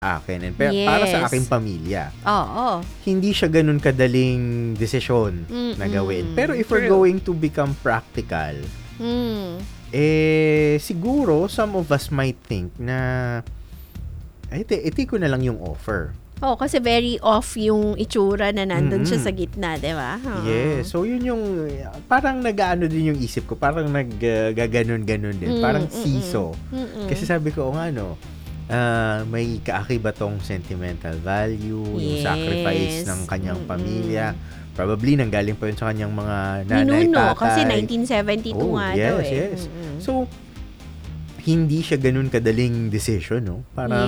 akin. And para sa aking Yes. pamilya, Oo. hindi siya ganun kadaling desisyon na gawin. Pero if we're True. going to become practical, Mm. siguro some of us might think na iti ko na lang yung offer. Oh, kasi very off yung itsura na nandun siya sa gitna, di ba? Yes. So, yun yung, parang nag-ano din yung isip ko. Parang nag-ganon-ganon din. Parang siso. Kasi sabi ko, may kaakiba tong sentimental value, yung sacrifice ng kanyang pamilya. Probably, nanggaling pa yun sa kanyang mga nanay, Ninuno, kasi tatay. 1972 nga daw eh. Yes. So, hindi siya ganun kadaling decision, no? Parang,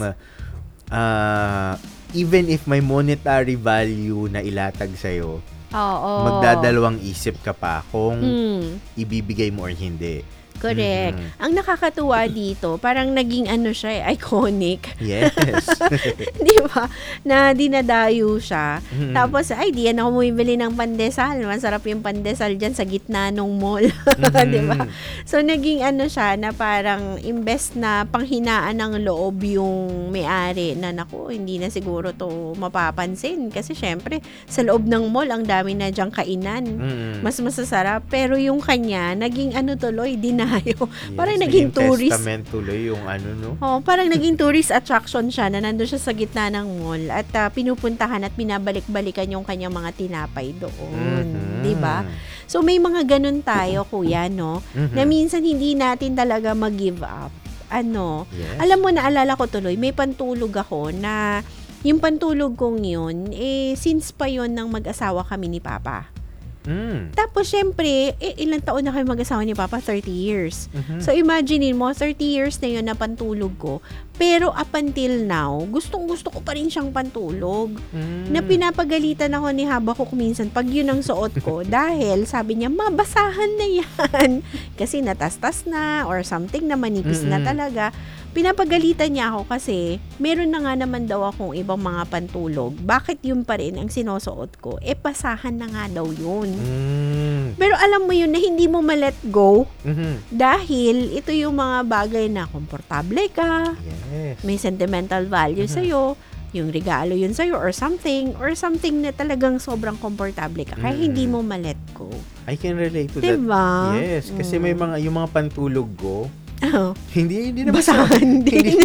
even if may monetary value na ilatag sa'yo, magdadalawang isip ka pa kung ibibigay mo or hindi. Correct. Ang nakakatuwa dito, parang naging siya iconic. Yes. Di ba? Na dinadayo siya. Tapos, di yan ako bumibili ng pandesal. Masarap yung pandesal dyan sa gitna ng mall. Di ba? So, naging siya na parang imbes na panghinaan ng loob yung may-ari na naku, hindi na siguro to mapapansin. Kasi syempre, sa loob ng mall, ang dami na dyang kainan. Mas masasarap. Pero yung kanya, naging tuloy, dinayo. Parang naging tourist. Testament tuloy yung no? Parang naging tourist attraction siya na nandun siya sa gitna ng mall at pinupuntahan at binabalik-balikan yung kanyang mga tinapay doon. Diba? So, may mga ganun tayo, kuya, no? Na minsan hindi natin talaga mag-give up. Yes. Alam mo, naalala ko tuloy, may pantulog ako na yung pantulog kong yun, since pa yun nang mag-asawa kami ni Papa. Tapos, syempre, ilang taon na kayo mag-asawa ni Papa? 30 years. So, imagine mo, 30 years na yun na pantulog ko. Pero, up until now, gustong-gusto ko pa rin siyang pantulog. Na pinapagalitan ako ni Habakuk minsan pag yun ang suot ko. Dahil, sabi niya, mabasahan na yan. Kasi natastas na or something na manipis na talaga. Pinapagalitan niya ako kasi meron na nga naman daw akong ibang mga pantulog. Bakit yun pa rin ang sinusuot ko? Basahan na nga daw yun. Pero alam mo yun na hindi mo ma-let go dahil ito yung mga bagay na komportable ka, may sentimental value sa'yo, yung regalo yun sa'yo or something na talagang sobrang komportable ka. Kaya hindi mo ma-let go. I can relate to diba? that. Yes, kasi may yung mga pantulog ko, hindi naman basahan din.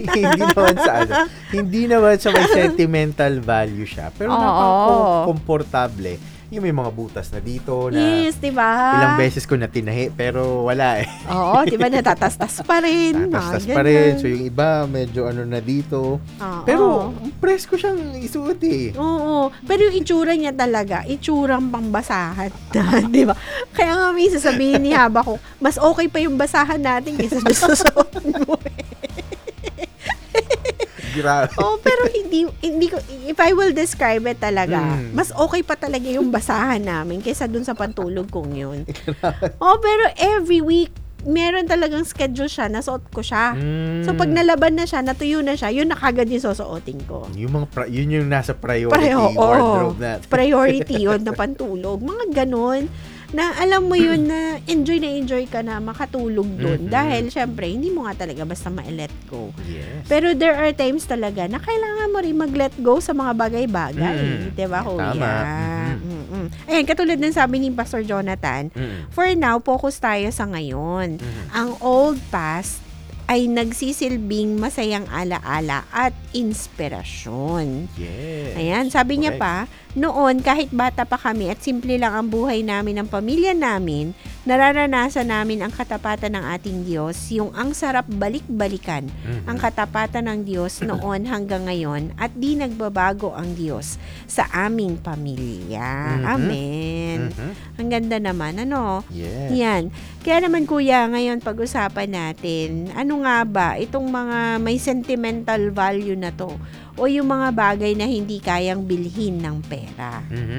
hindi naman sa may sentimental value siya. Pero napaka-komportable. Yung may mga butas na dito na yes, diba? Ilang beses ko na tinahi pero wala eh. Oo, diba natatastas pa rin. Tatastas pa rin. So yung iba medyo na dito. Pero press ko siyang isuot eh. Oo. Pero yung itsura niya talaga, itsurang pangbasahan. Diba? Kaya nga may sasabihin ni Habakuk, mas okay pa yung basahan natin kaysa susuot mo eh. Pero hindi ko, if I will describe it talaga, mas okay pa talaga yung basahan namin kaysa dun sa pantulog kong yun. Pero every week, meron talagang schedule siya, nasuot ko siya. So, pag nalaban na siya, natuyo na siya, yun na kagad yung susuotin ko. Yun yung nasa priority wardrobe natin. Priority yun na pantulog. Mga ganon. Na alam mo yun na enjoy ka na makatulog dun. Dahil, syempre, hindi mo nga talaga basta ma-let go. Yes. Pero there are times talaga na kailangan mo rin mag-let go sa mga bagay-bagay. Diba, kuya? Tama. Ayan, katulad ng sabi ni Pastor Jonathan, for now, focus tayo sa ngayon. Ang old past ay nagsisilbing masayang alaala at inspirasyon. Yes. Ayan, sabi niya pa, noon kahit bata pa kami at simple lang ang buhay namin ng pamilya namin, nararanasan namin ang katapatan ng ating Diyos, yung ang sarap balik-balikan ang katapatan ng Diyos noon hanggang ngayon at di nagbabago ang Diyos sa aming pamilya. Amen. Ang ganda naman, Yes. Yan. Kaya naman kuya, ngayon pag-usapan natin, ano nga ba itong mga may sentimental value na to o yung mga bagay na hindi kayang bilhin ng pera.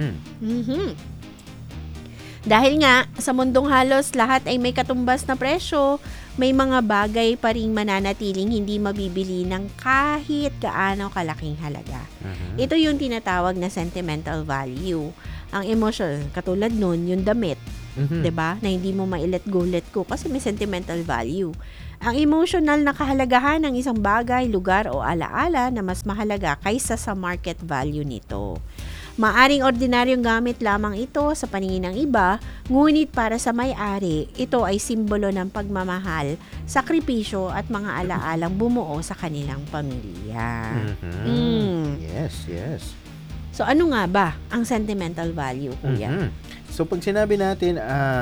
Dahil nga, sa mundong halos lahat ay may katumbas na presyo, may mga bagay pa ring mananatiling hindi mabibili ng kahit gaano kalaking halaga. Ito yung tinatawag na sentimental value. Ang emotion, katulad nun, yung damit. 'Di ba? Na hindi mo ma-let go kasi may sentimental value. ang emotional na kahalagahan ng isang bagay, lugar o alaala na mas mahalaga kaysa sa market value nito. Maaring ordinaryong gamit lamang ito sa paningin ng iba, ngunit para sa may-ari, ito ay simbolo ng pagmamahal, sakripisyo at mga alaalang bumuo sa kanilang pamilya. Yes. So ano nga ba ang sentimental value, kuya? So pag sinabi natin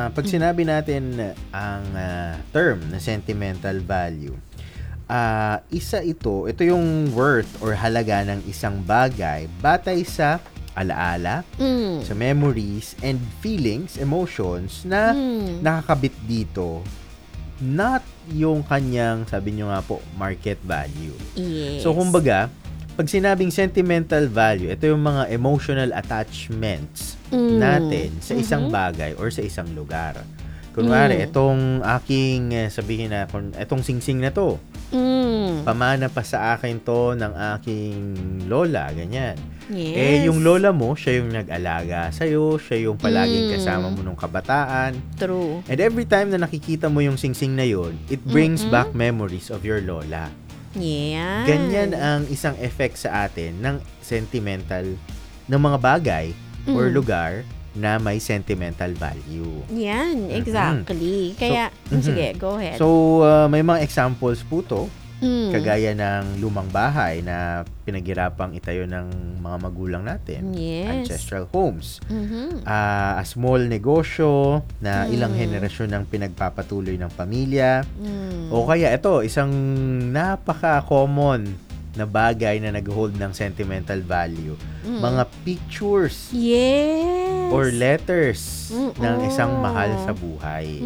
ang term na sentimental value, ito yung worth or halaga ng isang bagay batay sa alaala, sa memories and feelings, emotions na nakakabit dito, not yung kanyang, sabi nyo nga po, market value. Yes. So kumbaga, pag sinabing sentimental value, ito yung mga emotional attachments natin sa isang bagay or sa isang lugar. Kunwari, itong aking, sabihin na, itong singsing na to, pamana pa sa akin to ng aking lola, ganyan. Yes. Yung lola mo, siya yung nag-alaga sa'yo, siya yung palaging kasama mo nung kabataan. True. And every time na nakikita mo yung singsing na yun, it brings back memories of your lola. Yeah. Ganyan ang isang effect sa atin ng sentimental ng mga bagay or lugar na may sentimental value. Yan, exactly. Kaya, sige, go ahead. So, may mga examples po to. Kagaya ng lumang bahay na pinaghirapang itayo ng mga magulang natin. Yes. Ancestral homes. A small negosyo na ilang henerasyon ng pinagpapatuloy ng pamilya. O kaya ito, isang napaka-common na bagay na nag-hold ng sentimental value. Mga pictures. Yes. Or letters ng isang mahal sa buhay.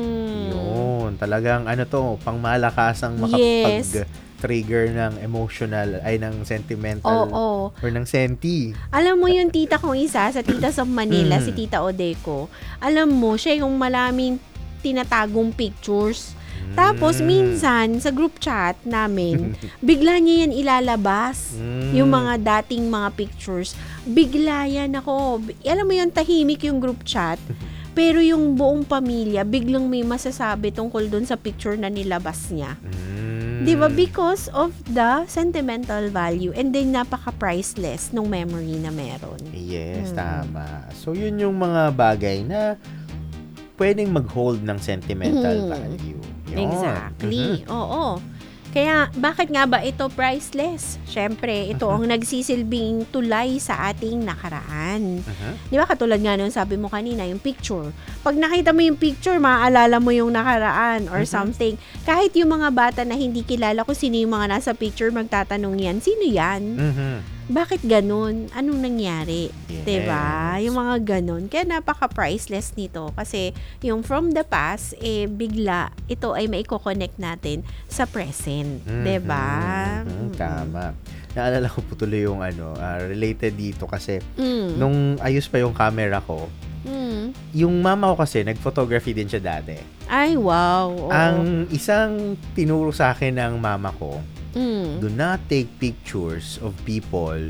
Yun. Talagang pangmalakasang makapag-trigger ng emotional, ng sentimental or ng senti. Alam mo yung tita kong isa, sa Titas of Manila, si Tita Odeco, alam mo, siya yung maraming tinatagong pictures. Tapos, minsan, sa group chat namin, bigla niya yan ilalabas. Yung mga dating mga pictures. Bigla yan ako. Alam mo yun, tahimik yung group chat. Pero yung buong pamilya, biglang may masasabi tungkol dun sa picture na nilabas niya. Diba? Because of the sentimental value. And then, napaka-priceless nung memory na meron. Yes, tama. So, yun yung mga bagay na pwedeng mag-hold ng sentimental value. Yun. Exactly. Oo. Kaya, bakit nga ba ito priceless? Siyempre, ito ang nagsisilbing tulay sa ating nakaraan. Di ba, katulad nga nun, sabi mo kanina, yung picture. Pag nakita mo yung picture, maaalala mo yung nakaraan or something. Kahit yung mga bata na hindi kilala kung sino yung mga nasa picture, magtatanong yan, sino yan? Bakit ganun? Anong nangyari? Yes. Diba? Yung mga ganun. Kaya napaka-priceless nito. Kasi yung from the past, bigla, ito ay maiko-connect natin sa present. Diba? Tama. Naalala ko po tuloy yung related dito kasi nung ayos pa yung camera ko, yung mama ko kasi, nag-photography din siya dati. Ay, wow. Oo. Ang isang tinuro sa akin ng mama ko, do not take pictures of people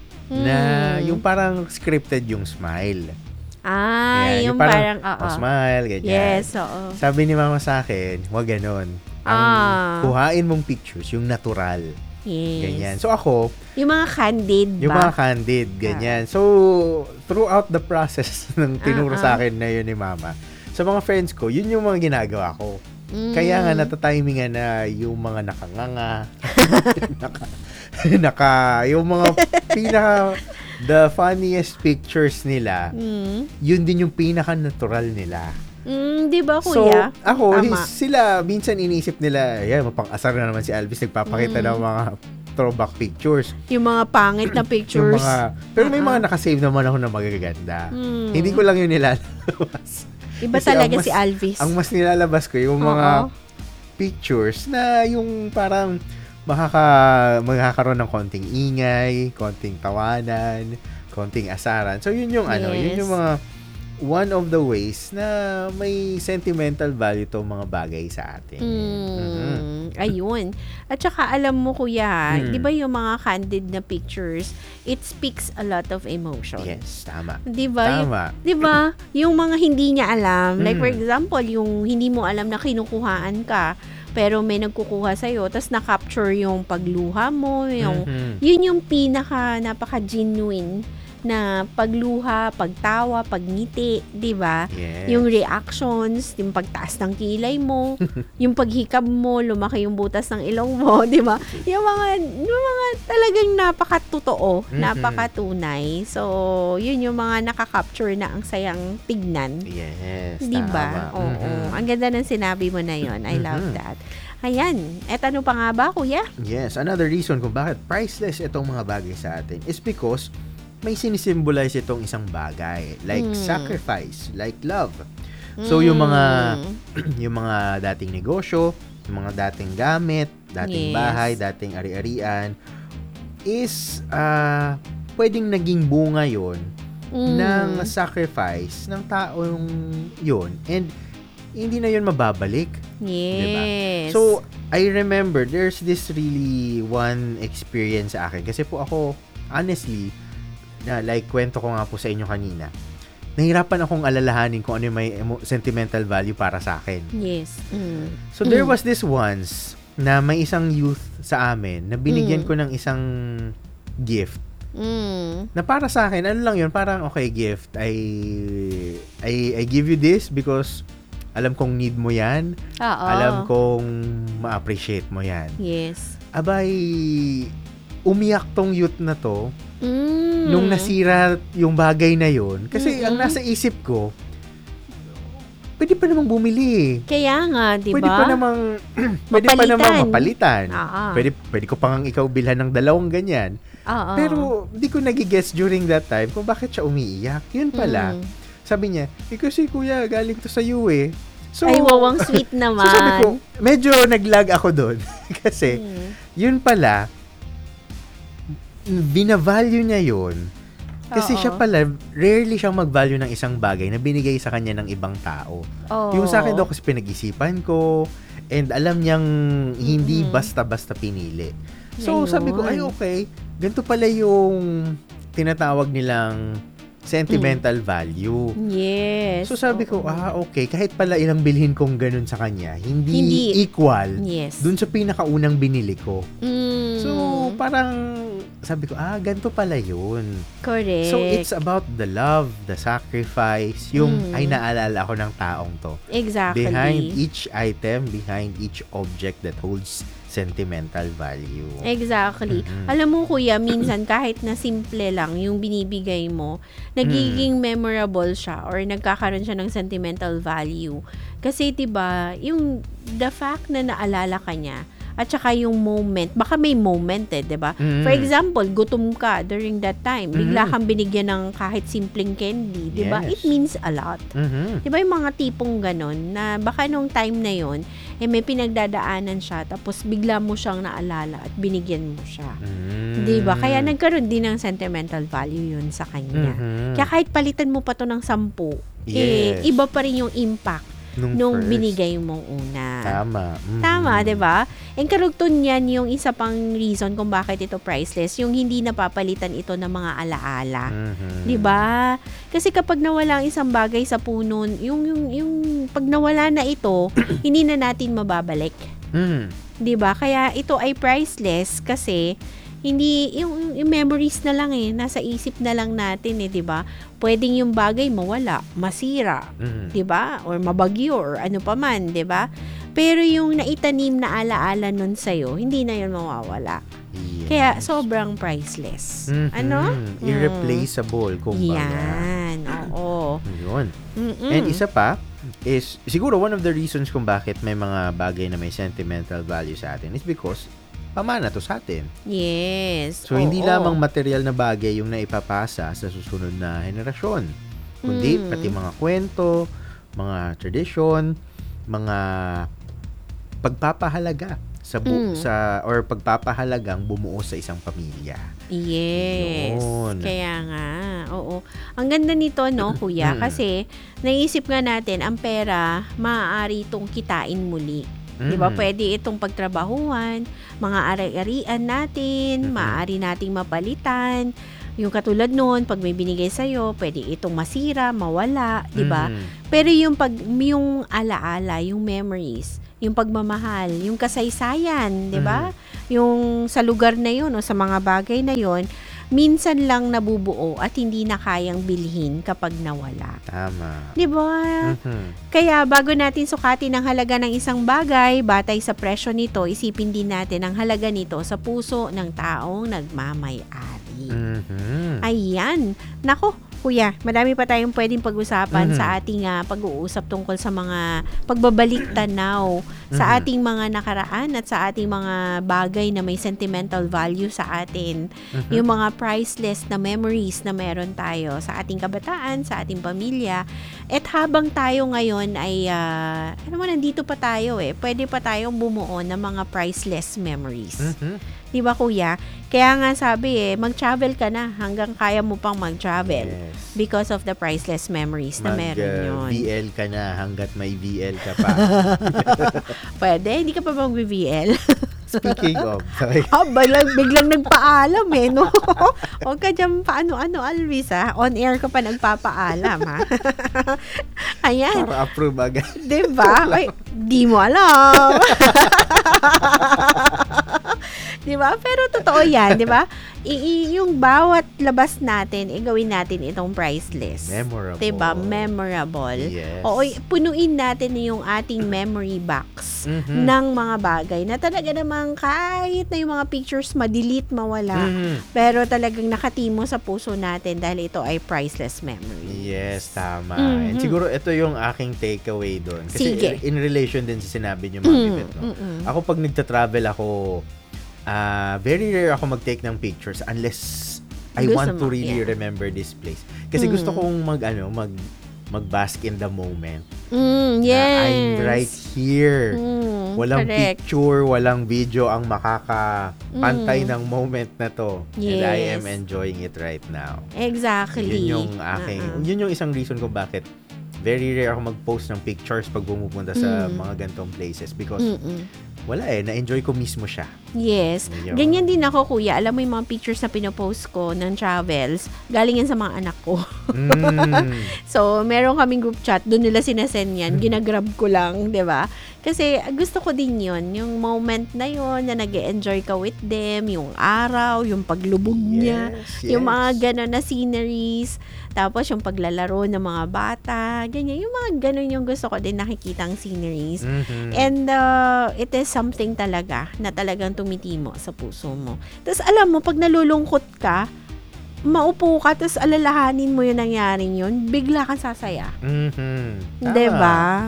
na yung parang scripted yung smile. Ay, yung parang smile, ganyan. Yes, oo. Sabi ni mama sa akin, huwag ganon. Ang kuhain mong pictures, yung natural. Yes. Ganyan. So ako, yung mga candid ba? Yung mga candid, ganyan. So, throughout the process ng tinuro sa akin na yun ni mama, sa mga friends ko, yun yung mga ginagawa ko. Kaya nga natatimingan na yung mga nakanganga, yung mga the funniest pictures nila, yun din yung pinaka-natural nila. Di ba, kuya? So, ako, sila, minsan iniisip nila, mapang-asar na naman si Alvis, nagpapakita ng mga throwback pictures. Yung mga pangit na pictures. Pero may mga nakasave naman ako na magaganda. Hindi ko lang yun nilalabas. Iba kasi talaga si Alvis. Ang mas nilalabas ko, yung mga pictures na yung parang magkakaroon ng konting ingay, konting tawanan, konting asaran. So, yun yung yun yung mga one of the ways na may sentimental value to mga bagay sa atin. Ayun. At saka alam mo, kuya, di ba yung mga candid na pictures, it speaks a lot of emotion. Yes, tama. Di ba? Tama. Di ba? Yung mga hindi niya alam, like for example, yung hindi mo alam na kinukuhaan ka, pero may nagkukuha sa'yo, tas na-capture yung pagluha mo, yun yung napaka-genuine na pagluha, pagtawa, pagngiti, 'di ba? Yes. Yung reactions, yung pagtaas ng kilay mo, yung paghikab mo, lumaki yung butas ng ilong mo, 'di ba? Yung mga talagang napakatotoo, napakatunay. So, yun yung mga nakaka-capture na ang sayang tignan. Yes. 'Di ba? Oo. Ang ganda ng sinabi mo na yon. I love that. Ayan. At ano pa nga ba, kuya? Yes. Another reason kung bakit priceless itong mga bagay sa atin is because may sinisimbolize itong isang bagay. Like sacrifice, like love. So, yung mga dating negosyo, yung mga dating gamit, dating bahay, dating ari-arian, is pwedeng naging bunga yon ng sacrifice ng taong yun. And hindi na yun mababalik. Yes. Diba? So, I remember, there's this really one experience sa akin. Kasi po ako, honestly, na like kwento ko nga po sa inyo kanina, nahirapan akong alalahanin kung ano yung may sentimental value para sa akin. Yes. So, there was this once na may isang youth sa amin na binigyan ko ng isang gift. Na para sa akin, ano lang yun, parang okay, gift. I give you this because alam kong need mo yan. Alam kong ma-appreciate mo yan. Yes. Abay, umiyak tong youth na to nung nasira yung bagay na yun. Kasi ang nasa isip ko, pwede pa namang bumili. Kaya nga, di ba? Pwede pa namang mapalitan. Pwede ko pang ikaw bilhan ng 2 ganyan. Pero di ko nagigets during that time kung bakit siya umiiyak. Yun pala. Sabi niya, kasi kuya, galing to sa iyo eh. So, ay, wawang sweet naman. So sabi ko, medyo naglag ako doon. Kasi, yun pala, binavalue niya yun. Kasi siya pala, rarely siyang mag-value ng isang bagay na binigay sa kanya ng ibang tao. Yung sa akin daw kasi pinag-isipan ko, and alam niyang hindi basta-basta pinili. So, sabi ko, ay okay, ganito pala yung tinatawag nilang sentimental value. Yes. So, sabi ko, okay, kahit pala ilang bilhin kong ganun sa kanya, hindi equal dun sa pinakaunang binili ko. So, parang sabi ko, ganito pala yun. Correct. So, it's about the love, the sacrifice, yung ay naalala ko ng taong to. Exactly. Behind each item, behind each object that holds sentimental value. Exactly. Alam mo, kuya, minsan kahit na simple lang yung binibigay mo, nagiging memorable siya or nagkakaroon siya ng sentimental value. Kasi 'di ba, yung the fact na naalala ka niya, at saka yung moment, baka may moment 'di ba? For example, gutom ka during that time, bigla kang binigyan ng kahit simpleng candy, 'di ba? It means a lot. 'Di ba yung mga tipong ganon na baka nung time na yon may pinagdadaanan siya tapos bigla mo siyang naalala at binigyan mo siya. 'Di ba? Kaya nagkaroon din ng sentimental value yun sa kanya. Kaya kahit palitan mo pa to ng 10, iba pa rin yung impact nung binigay mong una. Tama, 'di ba? And karugtong niyan yung isa pang reason kung bakit ito priceless, yung hindi napapalitan ito ng mga alaala. 'Di ba? Kasi kapag nawala ang isang bagay sa puno, yung pag nawala na ito, hindi na natin mababalik. 'Di ba? Kaya ito ay priceless kasi hindi yung memories na lang nasa isip na lang natin 'di ba? Pwedeng yung bagay mawala, masira, 'di ba? Or mabagyo or ano pa man, 'di ba? Pero yung naitanim na alaala nun sa'yo, hindi na yun mawawala. Yes. Kaya sobrang priceless. Ano? Irreplaceable, kumbaga. Yan, oo. Yun. And isa pa is, siguro one of the reasons kung bakit may mga bagay na may sentimental value sa atin is because pamana to sa atin. Yes. So, hindi lamang material na bagay yung naipapasa sa susunod na henerasyon. Kundi, pati mga kwento, mga tradisyon, mga pagpapahalaga or pagpapahalagang bumuo sa isang pamilya. Yes. Yun. Kaya nga, oo. Ang ganda nito, no, kuya? Kasi, naisip nga natin, ang pera, maaari itong kitain muli. Diba? Pwede itong pagtrabahuan, mga ari-arian natin, maaari nating mapalitan. Yung katulad nun, pag may binigay sa'yo, pwede itong masira, mawala, diba? Pero yung alaala, yung memories, yung pagmamahal, yung kasaysayan, 'di ba? Yung sa lugar na 'yon o sa mga bagay na 'yon, minsan lang nabubuo at hindi na kayang bilhin kapag nawala. Tama. 'Di ba? Kaya bago natin sukatin ang halaga ng isang bagay, batay sa presyo nito, isipin din natin ang halaga nito sa puso ng taong nagmamay-ari. Ayan. Nako, Kuya, madami pa tayong pwedeng pag-usapan sa ating pag-uusap tungkol sa mga pagbabalik tanaw sa ating mga nakaraan at sa ating mga bagay na may sentimental value sa atin. Yung mga priceless na memories na meron tayo sa ating kabataan, sa ating pamilya. At habang tayo ngayon ay, nandito pa tayo pwede pa tayong bumuo ng mga priceless memories. Di ba, Kuya? Kaya nga sabi mag-travel ka na hanggang kaya mo pang mag-travel. Yes. Because of the priceless memories na meron yun. VL ka na hanggat may VL ka pa. Pwede? Hindi ka pa mag-VL? Speaking of, sorry. Biglang nagpaalam no? Huwag ka dyan paano-ano, Alvis, On air ka pa nagpapaalam, ha? Ayan. Para approve agad. Diba? Ay, di mo alam. Diba? Pero totoo yan, diba? Yung bawat labas natin, gawin natin itong priceless. Memorable. Diba? Memorable. Yes. Oo, punuin natin yung ating memory box ng mga bagay na talaga namang kahit na yung mga pictures ma-delete, mawala, pero talagang nakatimo sa puso natin dahil ito ay priceless memory. Yes, tama. And siguro ito yung aking takeaway doon. Kasi Sige. In relation din sa sinabi niyo, Ma'am Yvette, no? Ako pag nagta-travel ako, very rare ako mag-take ng pictures unless I want to really remember this place. Kasi gusto kong mag-bask in the moment. Yes. I'm right here. Walang correct. picture, walang video ang makakapantay ng moment na to. Yes. And I am enjoying it right now. Exactly. Yun yung isang reason kung bakit very rare ako mag-post ng pictures pag pumupunta sa mga gantong places because wala na-enjoy ko mismo siya. Yes. Yun. Ganyan din ako, Kuya. Alam mo yung mga pictures na pinopost ko ng travels, galing yan sa mga anak ko. So, meron kaming group chat, doon nila sinasend yan. Ginagrab ko lang, di ba? Kasi gusto ko din yun. Yung moment na yun, na nag-enjoy ka with them, yung araw, yung paglubog niya, yung mga gano'n na sceneries, tapos yung paglalaro ng mga bata, ganyan. Yung mga gano'n yung gusto ko din nakikitang sceneries. And it is something talaga na talagang tumitimo sa puso mo. Tapos alam mo, pag nalulungkot ka, maupo ka, tapos alalahanin mo yung nangyaring yun, bigla kang sasaya. Diba?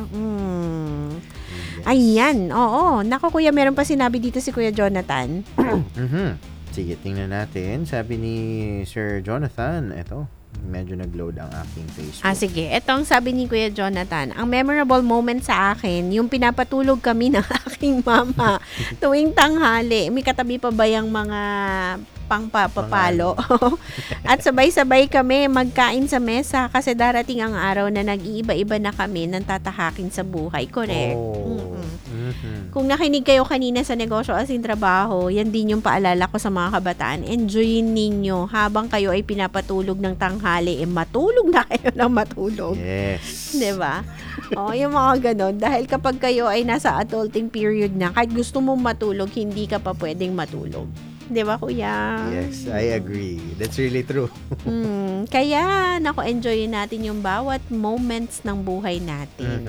Ayan, oo. Naku, Kuya, meron pa sinabi dito si Kuya Jonathan. Sige, tingnan natin. Sabi ni Sir Jonathan, eto, medyo nag-load ang aking Facebook. Sige. Etong sabi ni Kuya Jonathan, ang memorable moment sa akin, yung pinapatulog kami ng aking mama tuwing tanghali. May katabi pa ba yung mga pangpapapalo? At sabay-sabay kami magkain sa mesa kasi darating ang araw na nag-iiba-iba na kami ng tatahakin sa buhay. Correct. Kung nakinig kayo kanina sa negosyo as in trabaho, yan din yung paalala ko sa mga kabataan. Enjoyin ninyo habang kayo ay pinapatulog ng tanghali, matulog na kayo ng matulog. Yes. Diba? Yung mga ganon. Dahil kapag kayo ay nasa adulting period na, kahit gusto mong matulog, hindi ka pa pwedeng matulog. Diba, Kuya? Yes, I agree. That's really true. Kaya, enjoyin natin yung bawat moments ng buhay natin.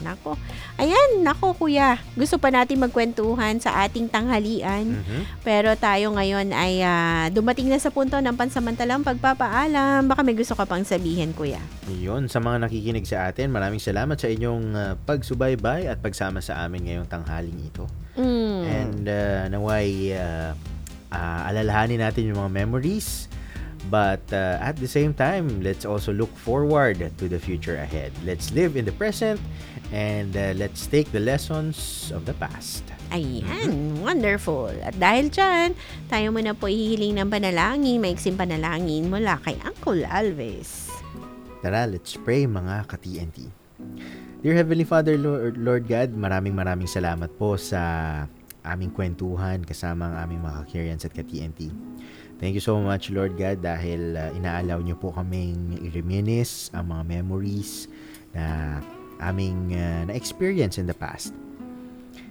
Ayan, Kuya. Gusto pa natin magkwentuhan sa ating tanghalian. Pero tayo ngayon ay dumating na sa punto ng pansamantalang pagpapaalam. Baka may gusto ka pang sabihin, Kuya. Yun, sa mga nakikinig sa atin, maraming salamat sa inyong pagsubaybay at pagsama sa amin ngayong tanghaling ito. And naway alalahanin natin yung mga memories, but at the same time, let's also look forward to the future ahead. Let's live in the present and let's take the lessons of the past. Ayan, wonderful. At dahil dyan, tayo muna po hihiling ng panalangin, maiksing panalangin mula kay Uncle Alvis. Tara, let's pray mga ka-TNT. Dear Heavenly Father, Lord God, maraming salamat po sa aming kwentuhan kasama ang aming mga ka-Kyrians at ka-TNT. Thank you so much, Lord God, dahil inaalaw niyo po kaming i-reminisce ang mga memories na aming na-experience in the past.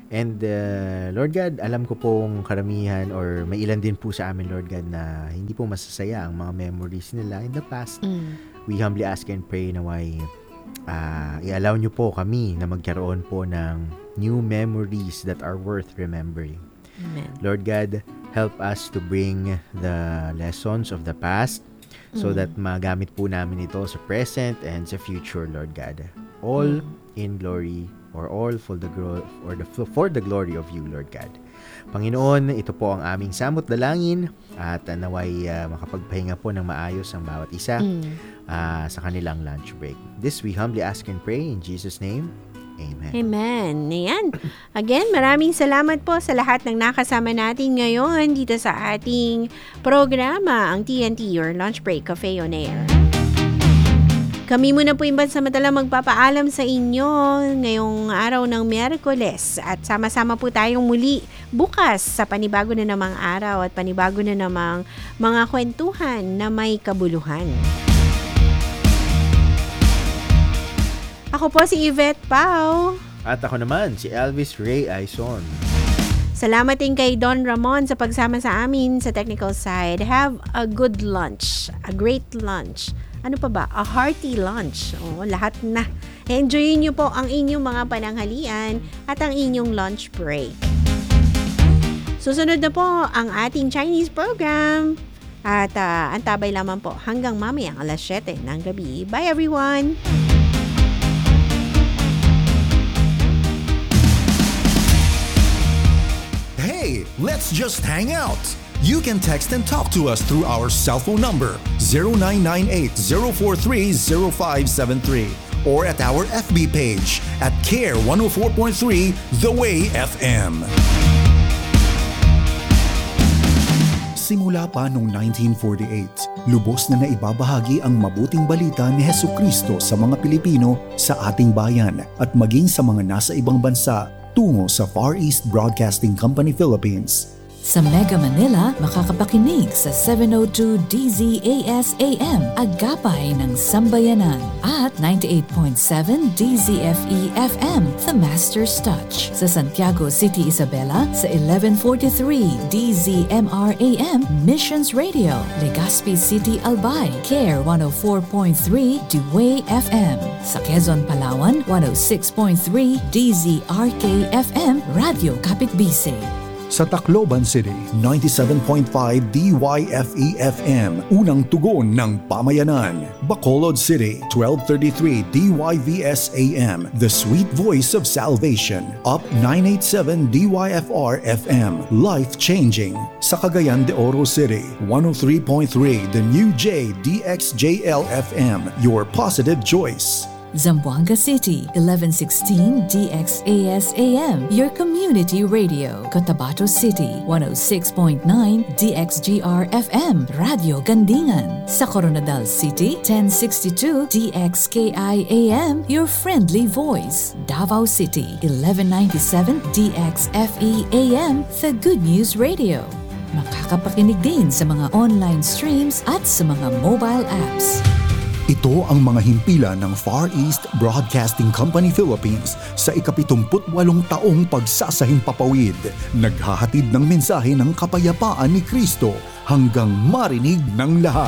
And Lord God, alam ko pong karamihan or may ilan din po sa amin, Lord God, na hindi po masasaya ang mga memories nila in the past. We humbly ask and pray na i-allow nyo po kami na magkaroon po ng new memories that are worth remembering. Amen. Lord God, help us to bring the lessons of the past so that magamit po namin ito sa present and sa future, Lord God. All in glory or all for the glory of you, Lord God. Panginoon, ito po ang aming samot dalangin at naway makapagpahinga po ng maayos ang bawat isa sa kanilang lunch break. This we humbly ask and pray in Jesus' name. Amen. Amen. Ayan. Again, maraming salamat po sa lahat ng nakasama natin ngayon dito sa ating programa, ang TNT, your Lunch Break Cafe on Air. Kami muna po yung pansamantala magpapaalam sa inyo ngayong araw ng Miyerkules at sama-sama po tayong muli bukas sa panibago na namang araw at panibago na namang mga kwentuhan na may kabuluhan. Ako po si Yvette Pau. At ako naman, si Elvis Ray Aizon. Salamat din kay Don Ramon sa pagsama sa amin sa technical side. Have a good lunch. A great lunch. Ano pa ba? A hearty lunch. Lahat na. Enjoyin nyo po ang inyong mga pananghalian at ang inyong lunch break. Susunod na po ang ating Chinese program. At antabay lamang po hanggang mamayang 7:00 ng gabi. Bye everyone! Hey, let's just hang out. You can text and talk to us through our cell phone number 0998-043-0573 or at our FB page at CARE 104.3 The Way FM. Simula pa noong 1948, lubos na naibabahagi ang mabuting balita ni Hesukristo sa mga Pilipino sa ating bayan at maging sa mga nasa ibang bansa tungo sa Far East Broadcasting Company Philippines. Sa Mega Manila, makakapakinig sa 702 DZAS AM, Agapay ng Sambayanan, at 98.7 DZFE FM, The Master's Touch. Sa Santiago City, Isabela, sa 1143 DZMR AM, Missions Radio. Legazpi City, Albay, CARE 104.3 The Way FM. Sa Quezon, Palawan, 106.3 DZRK FM, Radio Kapitbise. Sa Tacloban City, 97.5 DYFE-FM, unang tugon ng pamayanan. Bacolod City, 1233 DYVS-AM, the sweet voice of salvation. Up 987 DYFR-FM, life-changing. Sa Cagayan de Oro City, 103.3 The New J DXJL-FM, your positive choice. Zamboanga City, 1116 DXAS-AM, your community radio. Cotabato City, 106.9 DXGR-FM, Radio Gandingan. Sa Coronadal City, 1062 DXKI-AM, your friendly voice. Davao City, 1197 DXFE-AM, the Good News Radio. Makakapakinig din sa mga online streams at sa mga mobile apps. Ito ang mga himpilan ng Far East Broadcasting Company Philippines sa ika-78 taong pagsasahing papawid. Naghahatid ng mensahe ng kapayapaan ni Kristo hanggang marinig ng lahat.